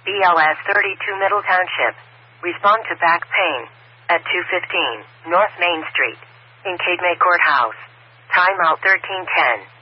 BLS 32 Middle Township. Respond to back pain at 215 North Main Street in Cape May Courthouse. Timeout 1310.